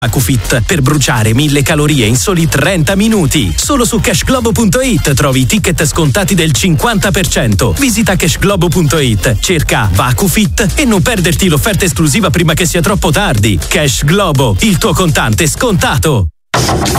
VacuFit per bruciare 1000 calorie in soli 30 minuti. Solo su cashglobo.it trovi ticket scontati del 50%. Visita cashglobo.it, cerca VacuFit e non perderti l'offerta esclusiva prima che sia troppo tardi. Cash Globo, il tuo contante scontato.